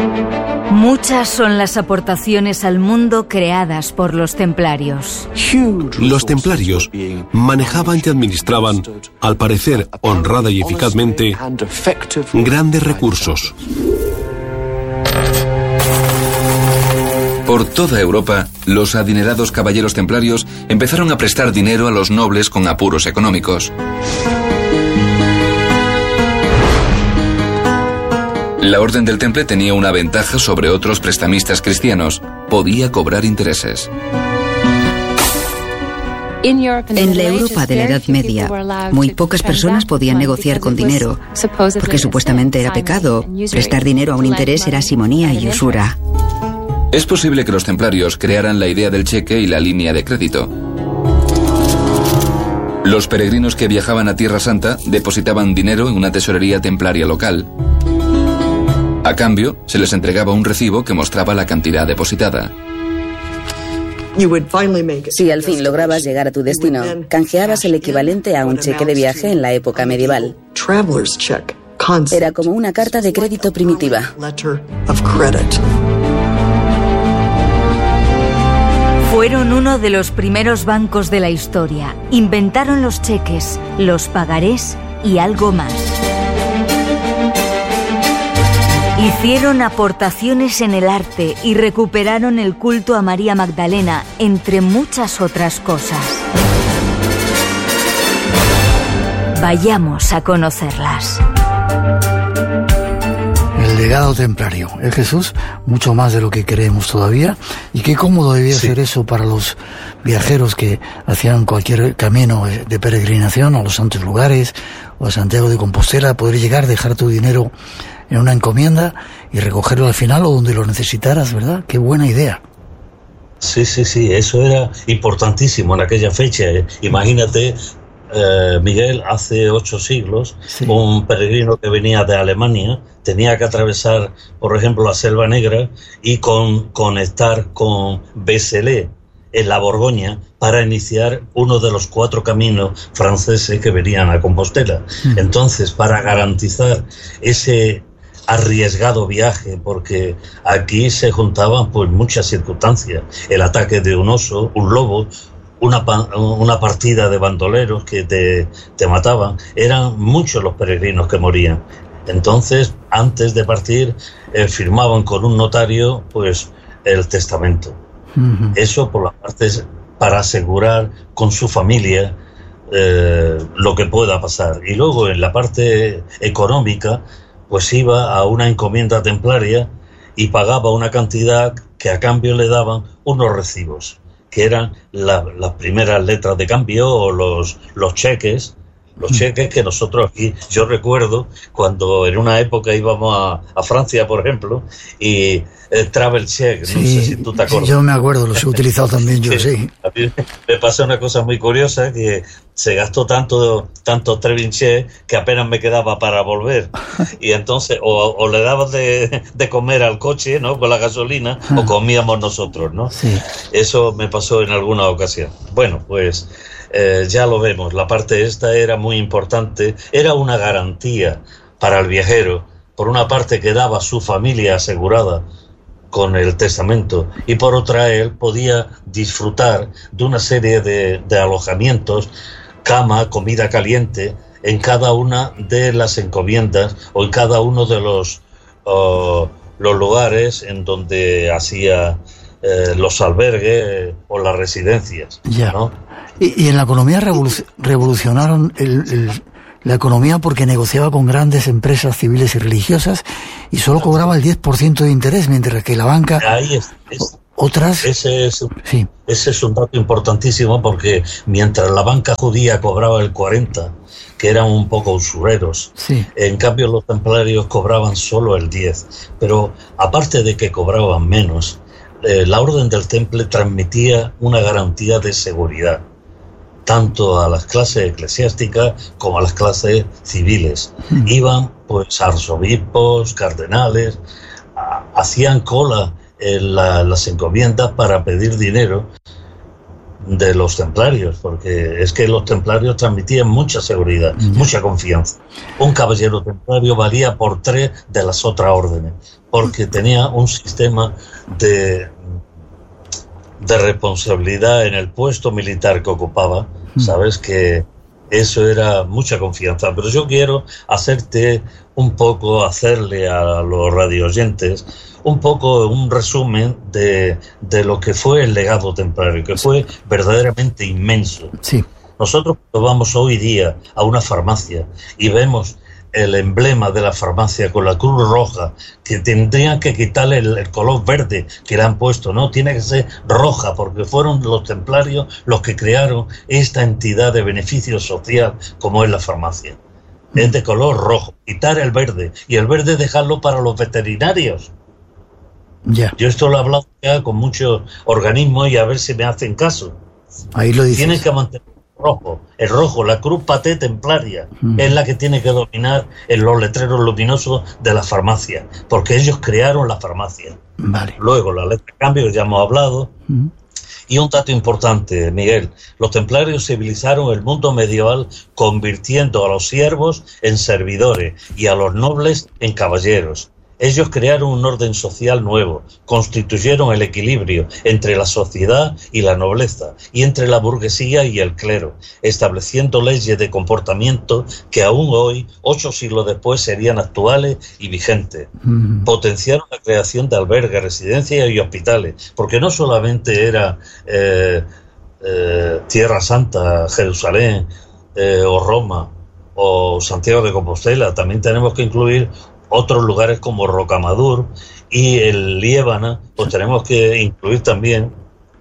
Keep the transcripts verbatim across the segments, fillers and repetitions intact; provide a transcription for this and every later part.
Muchas son las aportaciones al mundo creadas por los templarios. Los templarios manejaban y administraban, al parecer honrada y eficazmente, grandes recursos. Por toda Europa, los adinerados caballeros templarios empezaron a prestar dinero a los nobles con apuros económicos. La Orden del Temple tenía una ventaja sobre otros prestamistas cristianos: podía cobrar intereses. En la Europa de la Edad Media, muy pocas personas podían negociar con dinero, porque supuestamente era pecado. Prestar dinero a un interés era simonía y usura. Es posible que los templarios crearan la idea del cheque y la línea de crédito. Los peregrinos que viajaban a Tierra Santa depositaban dinero en una tesorería templaria local. A cambio, se les entregaba un recibo que mostraba la cantidad depositada. Si al fin lograbas llegar a tu destino, canjeabas el equivalente a un cheque de viaje en la época medieval. Era como una carta de crédito primitiva. Fueron uno de los primeros bancos de la historia. Inventaron los cheques, los pagarés y algo más. Hicieron aportaciones en el arte y recuperaron el culto a María Magdalena, entre muchas otras cosas. Vayamos a conocerlas. El legado templario. Es Jesús, mucho más de lo que creemos todavía. Y qué cómodo debía sí. ser eso para los viajeros que hacían cualquier camino de peregrinación a los santos lugares o a Santiago de Compostela, poder llegar, dejar tu dinero en una encomienda y recogerlo al final o donde lo necesitaras, ¿verdad? Qué buena idea. Sí, sí, sí, eso era importantísimo en aquella fecha. Imagínate, eh, Miguel, hace ocho siglos, sí. un peregrino que venía de Alemania tenía que atravesar, por ejemplo, la Selva Negra y con, conectar con Vézelay, en la Borgoña, para iniciar uno de los cuatro caminos franceses que venían a Compostela. Mm. Entonces, para garantizar ese arriesgado viaje, porque aquí se juntaban pues muchas circunstancias: el ataque de un oso, un lobo, una, una partida de bandoleros que te, te mataban. Eran muchos los peregrinos que morían. Entonces, antes de partir, eh, firmaban con un notario pues el testamento. Uh-huh. Eso por la parte para asegurar con su familia eh, lo que pueda pasar. Y luego en la parte económica, pues iba a una encomienda templaria y pagaba una cantidad que a cambio le daban unos recibos, que eran la, las primeras letras de cambio o los, los cheques, los cheques que nosotros aquí, yo recuerdo cuando en una época íbamos a, a Francia, por ejemplo, y el travel check, sí, no sé si tú te acuerdas. Yo me acuerdo, los he utilizado también yo, sí. A mí me pasó una cosa muy curiosa, que se gastó tanto, tanto travel check que apenas me quedaba para volver. Y entonces, o, o le dabas de, de comer al coche, ¿no?, con la gasolina, o comíamos nosotros, ¿no? Sí. Eso me pasó en alguna ocasión. Bueno, pues eh, ya lo vemos, la parte esta era muy importante, era una garantía para el viajero. Por una parte quedaba su familia asegurada con el testamento, y por otra él podía disfrutar de una serie de, de alojamientos, cama, comida caliente, en cada una de las encomiendas o en cada uno de los, uh, los lugares en donde hacía eh, los albergues eh, o las residencias, ya. ¿no? Y, y en la economía revolu- revolucionaron el, el la economía porque negociaba con grandes empresas civiles y religiosas y solo cobraba el diez por ciento de interés, mientras que la banca, Ahí es, es, otras... Ese es, sí. ese es un dato importantísimo, porque mientras la banca judía cobraba el cuarenta por ciento, que eran un poco usureros, sí. en cambio los templarios cobraban solo el diez por ciento. Pero aparte de que cobraban menos, eh, la Orden del Temple transmitía una garantía de seguridad, tanto a las clases eclesiásticas como a las clases civiles. Mm. Iban pues arzobispos, cardenales, a, hacían cola en la, las encomiendas para pedir dinero. de los templarios, porque es que los templarios transmitían mucha seguridad, mm. mucha confianza. Un caballero templario valía por tres de las otras órdenes, porque tenía un sistema de, de responsabilidad en el puesto militar que ocupaba, mm. sabes que eso era mucha confianza. Pero yo quiero hacerte un poco, hacerle a los radioyentes un poco un resumen de, de lo que fue el legado templario, que fue verdaderamente inmenso. Sí. Nosotros cuando vamos hoy día a una farmacia y vemos el emblema de la farmacia con la cruz roja, que tendrían que quitarle el, el color verde que le han puesto, ¿no? Tiene que ser roja, porque fueron los templarios los que crearon esta entidad de beneficio social como es la farmacia. Mm. Es de color rojo, quitar el verde, y el verde dejarlo para los veterinarios. Yeah. Yo esto lo he hablado ya con muchos organismos y a ver si me hacen caso. Ahí lo dices. Tienen que mantener el rojo, el rojo, la cruz paté templaria, mm. es la que tiene que dominar en los letreros luminosos de la farmacia, porque ellos crearon la farmacia. Vale. Luego la letra cambio, que ya hemos hablado. Mm. Y un dato importante, Miguel, los templarios civilizaron el mundo medieval convirtiendo a los siervos en servidores y a los nobles en caballeros. Ellos crearon un orden social nuevo, constituyeron el equilibrio entre la sociedad y la nobleza, y entre la burguesía y el clero, estableciendo leyes de comportamiento que aún hoy, ocho siglos después, serían actuales y vigentes. Mm. Potenciaron la creación de albergues, residencias y hospitales, porque no solamente era eh, eh, Tierra Santa, Jerusalén, eh, o Roma, o Santiago de Compostela, también tenemos que incluir otros lugares como Rocamadour y el Liébana, pues tenemos que incluir también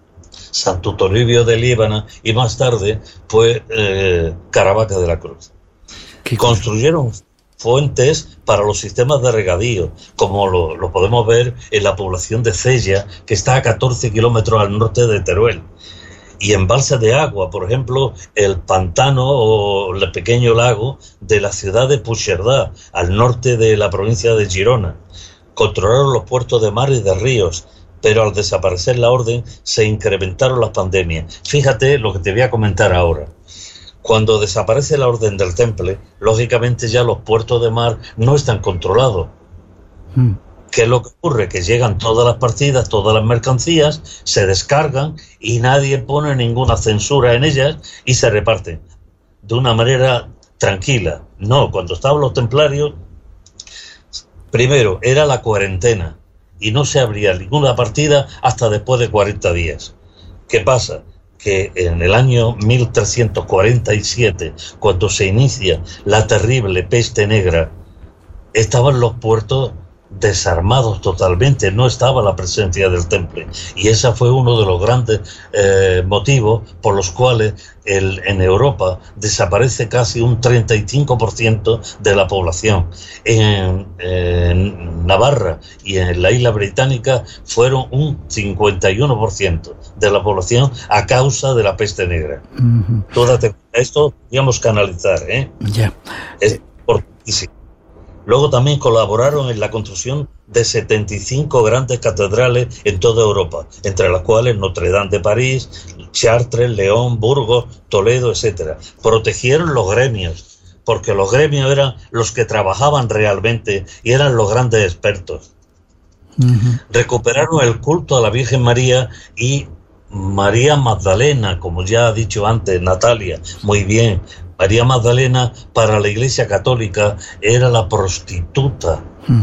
Santo Toribio de Liébana y más tarde pues eh, Caravaca de la Cruz. Construyeron fuentes para los sistemas de regadío, como lo, lo podemos ver en la población de Cella, que está a catorce kilómetros al norte de Teruel. Y embalses de agua, por ejemplo, el pantano o el pequeño lago de la ciudad de Puigcerdá, al norte de la provincia de Girona. Controlaron los puertos de mar y de ríos, pero al desaparecer la orden se incrementaron las pandemias. Fíjate lo que te voy a comentar ahora. Cuando desaparece la orden del Temple, lógicamente ya los puertos de mar no están controlados. Mm. ¿Qué es lo que ocurre? Que llegan todas las partidas, todas las mercancías, se descargan y nadie pone ninguna censura en ellas y se reparten de una manera tranquila. No, cuando estaban los templarios, primero era la cuarentena y no se abría ninguna partida hasta después de cuarenta días. ¿Qué pasa? Que en el año mil trescientos cuarenta y siete, cuando se inicia la terrible peste negra, estaban los puertos desarmados totalmente, no estaba la presencia del Temple, y ese fue uno de los grandes eh, motivos por los cuales el, en Europa desaparece casi un treinta y cinco por ciento de la población. En, en Navarra y en la isla británica fueron un cincuenta y uno por ciento de la población a causa de la peste negra. Uh-huh. Todo esto digamos canalizar, ¿eh? Yeah. Es importantísimo. Luego también colaboraron en la construcción de setenta y cinco grandes catedrales en toda Europa, entre las cuales Notre Dame de París, Chartres, León, Burgos, Toledo, etcétera. Protegieron los gremios, porque los gremios eran los que trabajaban realmente y eran los grandes expertos. Uh-huh. Recuperaron el culto a la Virgen María y María Magdalena, como ya ha dicho antes Natalia, muy bien. María Magdalena para la Iglesia Católica era la prostituta. Hmm.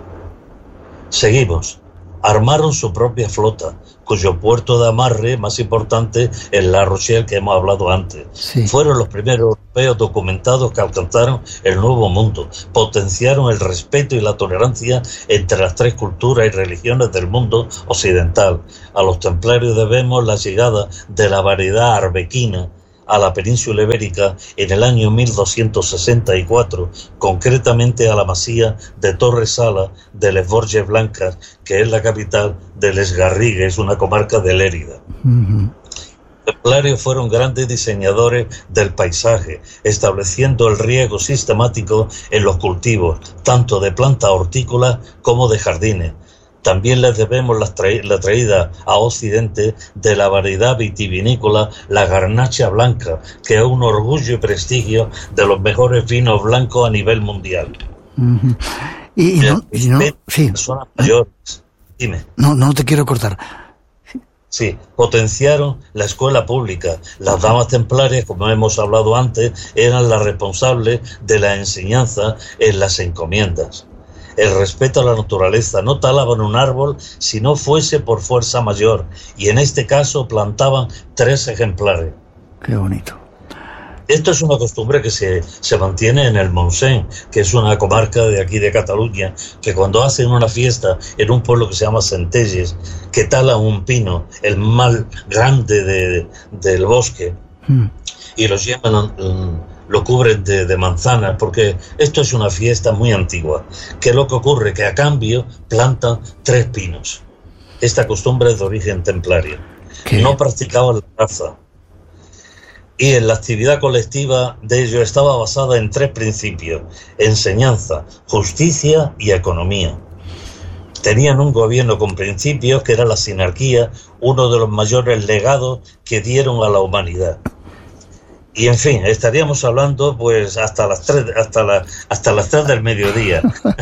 Seguimos. Armaron su propia flota, cuyo puerto de amarre más importante es La Rochelle, que hemos hablado antes. Sí. Fueron los primeros europeos documentados que alcanzaron el Nuevo Mundo. Potenciaron el respeto y la tolerancia entre las tres culturas y religiones del mundo occidental. A los templarios debemos la llegada de la variedad arbequina a la península ibérica en el año mil doscientos sesenta y cuatro, concretamente a la masía de Torresala de Les Borges Blancas, que es la capital de Les Garrigues, una comarca de Lérida. Uh-huh. Los templarios fueron grandes diseñadores del paisaje, estableciendo el riego sistemático en los cultivos, tanto de plantas hortícolas como de jardines. también les debemos la, tra la traída a Occidente de la variedad vitivinícola, la Garnacha Blanca, que es un orgullo y prestigio de los mejores vinos blancos a nivel mundial. Uh-huh. Y, y no, y no sí. Personas mayores. Dime. No, no te quiero cortar. Sí, potenciaron la escuela pública. Las damas templarias, como hemos hablado antes, eran las responsables de la enseñanza en las encomiendas. El respeto a la naturaleza. No talaban un árbol si no fuese por fuerza mayor. Y en este caso plantaban tres ejemplares. Qué bonito. Esto es una costumbre que se, se mantiene en el Montseny, que es una comarca de aquí de Cataluña, que cuando hacen una fiesta en un pueblo que se llama Centelles, que talan un pino, el más grande de, del bosque, mm. y los llevan, lo cubren de, de manzanas, porque esto es una fiesta muy antigua. ¿Qué es lo que ocurre? Que a cambio plantan tres pinos. Esta costumbre es de origen templario. ¿Qué? No practicaban la caza. Y en la actividad colectiva de ellos estaba basada en tres principios: enseñanza, justicia y economía. Tenían un gobierno con principios que era la sinarquía, uno de los mayores legados que dieron a la humanidad. Y en fin, estaríamos hablando pues hasta las tres, hasta la, hasta las tres del mediodía.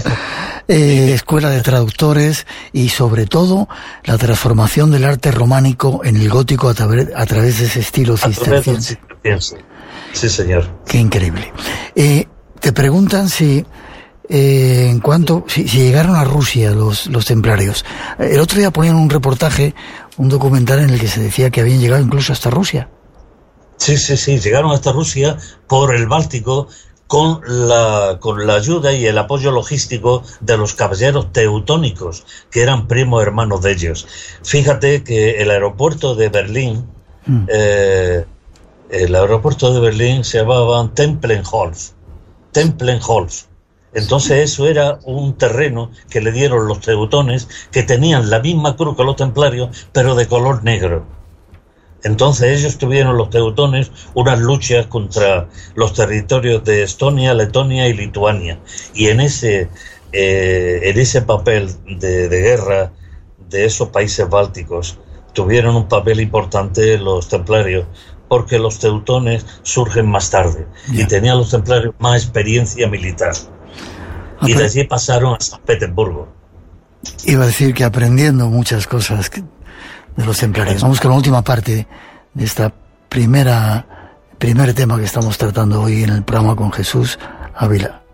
eh, escuela de traductores y sobre todo la transformación del arte románico en el gótico a, tra a través de ese estilo cisterciense. Sí, señor. Qué increíble. Eh, te preguntan si eh, en cuanto si, si llegaron a Rusia los, los templarios. El otro día ponían un reportaje, un documental en el que se decía que habían llegado incluso hasta Rusia. Sí, sí, sí, llegaron hasta Rusia por el Báltico con la, con la ayuda y el apoyo logístico de los caballeros teutónicos, que eran primos hermanos de ellos. Fíjate que el aeropuerto de Berlín, mm. eh, el aeropuerto de Berlín se llamaba Tempelhof, Tempelhof. Entonces eso era un terreno que le dieron los teutones, que tenían la misma cruz que los templarios, pero de color negro. Entonces ellos tuvieron, los teutones, unas luchas contra los territorios de Estonia, Letonia y Lituania. Y en ese, eh, en ese papel de, de guerra de esos países bálticos tuvieron un papel importante los templarios, porque los teutones surgen más tarde. Yeah. Y tenían los templarios más experiencia militar. Okay. Y de allí pasaron a San Petersburgo. Iba a decir que aprendiendo muchas cosas que... de los templarios. Vamos con la última parte de esta primera primer tema que estamos tratando hoy en el programa con Jesús Ávila.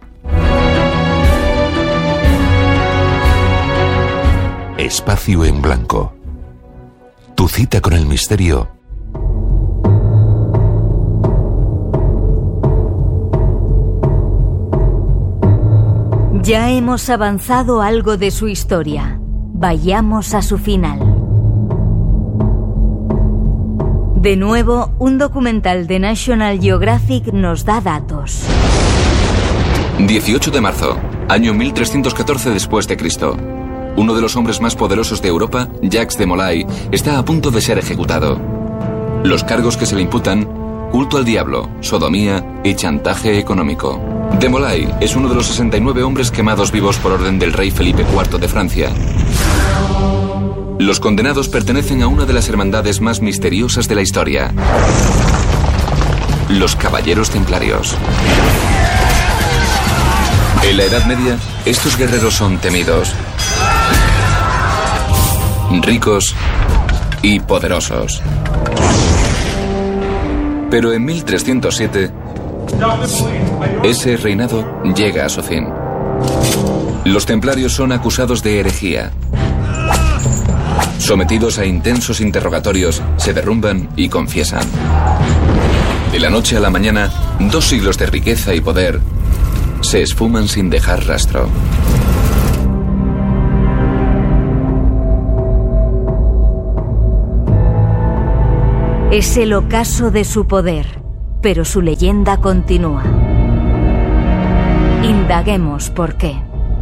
Espacio en blanco. Tu cita con el misterio. Ya hemos avanzado algo de su historia. Vayamos a su final. De nuevo, un documental de National Geographic nos da datos. dieciocho de marzo, año mil trescientos catorce después de Cristo. Uno de los hombres más poderosos de Europa, Jacques de Molay, está a punto de ser ejecutado. Los cargos que se le imputan: culto al diablo, sodomía y chantaje económico. De Molay es uno de los sesenta y nueve hombres quemados vivos por orden del rey Felipe cuarto de Francia. Los condenados pertenecen a una de las hermandades más misteriosas de la historia: los Caballeros Templarios. En la Edad Media, estos guerreros son temidos, ricos y poderosos. Pero en mil trescientos siete, ese reinado llega a su fin. Los templarios son acusados de herejía. Sometidos a intensos interrogatorios, se derrumban y confiesan. De la noche a la mañana, dos siglos de riqueza y poder se esfuman sin dejar rastro. Es el ocaso de su poder, pero su leyenda continúa. Indaguemos por qué.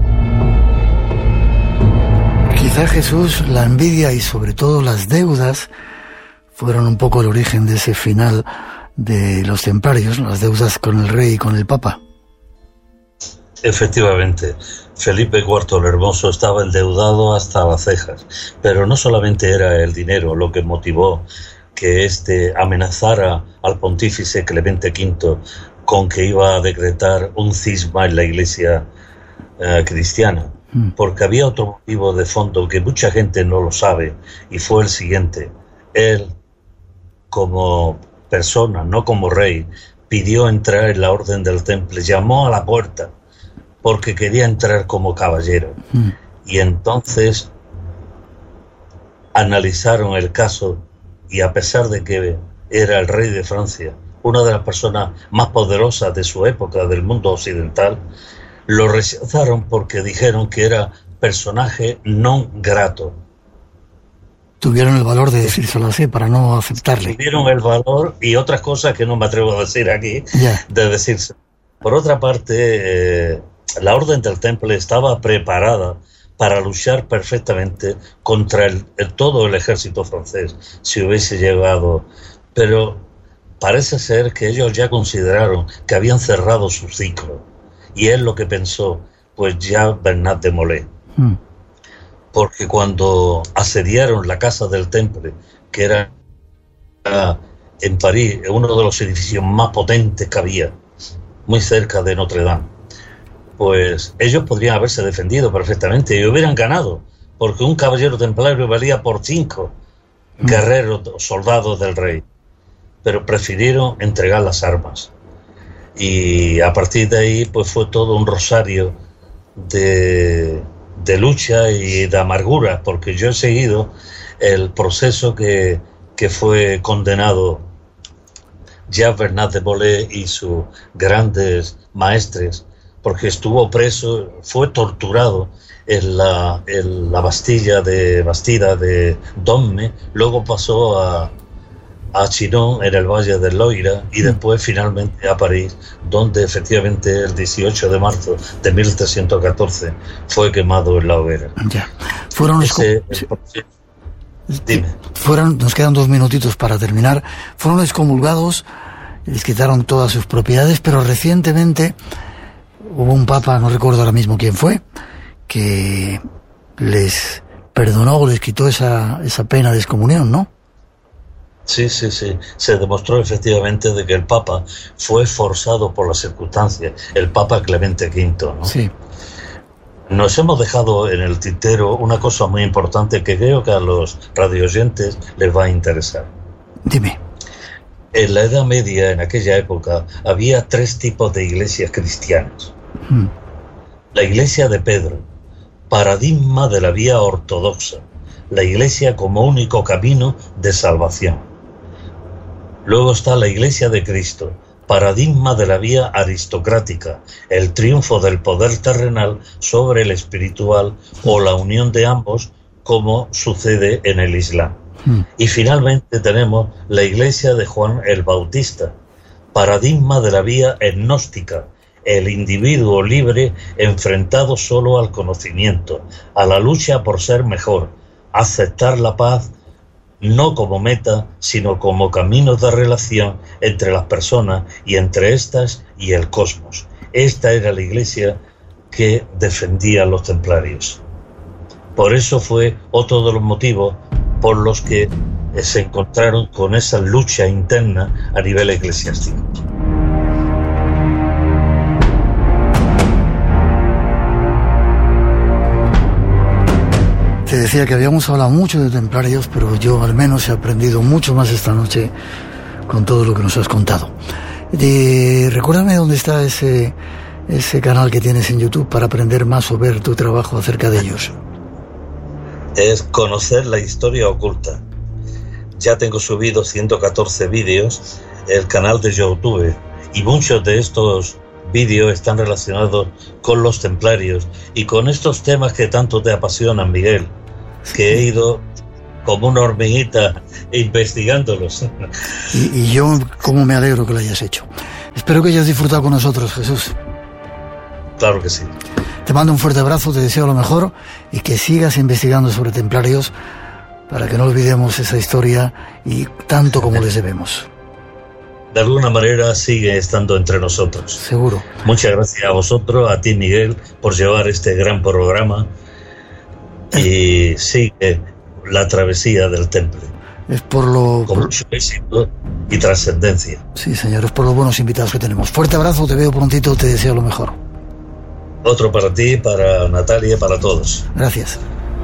Quizá, Jesús, la envidia y sobre todo las deudas fueron un poco el origen de ese final de los templarios, las deudas con el rey y con el papa. Efectivamente. Felipe cuarto el Hermoso estaba endeudado hasta las cejas, pero no solamente era el dinero lo que motivó que éste amenazara al pontífice Clemente quinto con que iba a decretar un cisma en la Iglesia eh, cristiana, mm. porque había otro motivo de fondo que mucha gente no lo sabe, y fue el siguiente. Él, como persona, no como rey, pidió entrar en la Orden del Temple, llamó a la puerta, porque quería entrar como caballero. Mm. Y entonces analizaron el caso, y a pesar de que era el rey de Francia, una de las personas más poderosas de su época, del mundo occidental, lo rechazaron porque dijeron que era personaje non grato. Tuvieron el valor de decírselo así para no aceptarle. Tuvieron el valor y otras cosas que no me atrevo a decir aquí, yeah. de decirse. Por otra parte, eh, la Orden del Temple estaba preparada para luchar perfectamente contra el, el, todo el ejército francés, si hubiese llegado. Pero parece ser que ellos ya consideraron que habían cerrado su ciclo. Y es lo que pensó, pues ya Bernat de Molay. Mm. Porque cuando asediaron la Casa del Temple, que era en París, uno de los edificios más potentes que había, muy cerca de Notre Dame, pues ellos podrían haberse defendido perfectamente y hubieran ganado, porque un caballero templario valía por cinco mm. guerreros, soldados del rey. Pero prefirieron entregar las armas. Y a partir de ahí, pues fue todo un rosario de, de lucha y de amargura, porque yo he seguido el proceso que, que fue condenado Jacques Bernat de Molay y sus grandes maestres, porque estuvo preso, fue torturado en la, en la Bastilla de Bastida de Domme, luego pasó a a Chinon en el Valle del Loira y después finalmente a París, donde efectivamente el dieciocho de marzo de mil trescientos catorce fue quemado en la hoguera. Ya. Fueron los Ese, sí. el, Dime. Fueron, nos quedan dos minutitos para terminar. Fueron excomulgados, les quitaron todas sus propiedades, pero recientemente hubo un papa, no recuerdo ahora mismo quién fue, que les perdonó o les quitó esa, esa pena de excomunión, ¿no? Sí, sí, sí. Se demostró efectivamente de que el Papa fue forzado por las circunstancias, el Papa Clemente quinto, ¿no? Sí. Nos hemos dejado en el tintero una cosa muy importante que creo que a los radioyentes les va a interesar. Dime. En la Edad Media, en aquella época, había tres tipos de iglesias cristianas. Hmm. La iglesia de Pedro, paradigma de la vía ortodoxa, la iglesia como único camino de salvación. Luego está la Iglesia de Cristo, paradigma de la vía aristocrática, el triunfo del poder terrenal sobre el espiritual o la unión de ambos, como sucede en el Islam. Mm. Y finalmente tenemos la Iglesia de Juan el Bautista, paradigma de la vía gnóstica, el individuo libre enfrentado solo al conocimiento, a la lucha por ser mejor, aceptar la paz, no como meta, sino como camino de relación entre las personas y entre estas y el cosmos. Esta era la iglesia que defendía los templarios. Por eso fue otro de los motivos por los que se encontraron con esa lucha interna a nivel eclesiástico. Te decía que habíamos hablado mucho de templarios, pero yo al menos he aprendido mucho más esta noche con todo lo que nos has contado. De, recuérdame dónde está ese, ese canal que tienes en YouTube para aprender más o ver tu trabajo acerca de ellos. Es Conocer la Historia Oculta. Ya tengo subido ciento catorce vídeos en el canal de YouTube y muchos de estos vídeos están relacionados con los templarios y con estos temas que tanto te apasionan, Miguel, que he ido como una hormiguita investigándolos. Y, y yo, cómo me alegro que lo hayas hecho. Espero que hayas disfrutado con nosotros, Jesús. Claro que sí. Te mando un fuerte abrazo, te deseo lo mejor y que sigas investigando sobre templarios para que no olvidemos esa historia y tanto como les debemos. de alguna manera sigue estando entre nosotros. Seguro. Muchas gracias a vosotros, a ti, Miguel, por llevar este gran programa y sigue la travesía del temple. Es por lo... Con mucho éxito y trascendencia. Sí, señor, es por los buenos invitados que tenemos. Fuerte abrazo, te veo prontito, te deseo lo mejor. Otro para ti, para Natalia, para todos. Gracias.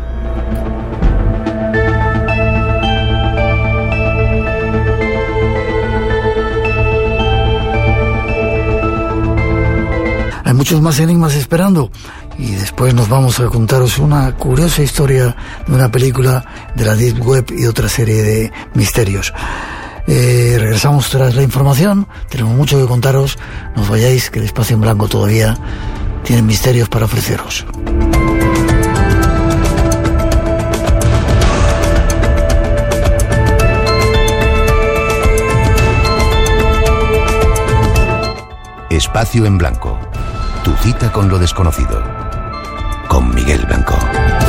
Hay muchos más enigmas esperando y después nos vamos a contaros una curiosa historia de una película de la Deep Web y otra serie de misterios. Eh, regresamos tras la información, tenemos mucho que contaros, no os vayáis, que el espacio en blanco todavía tiene misterios para ofreceros. Espacio en blanco. Tu cita con lo desconocido. Con Miguel Blanco.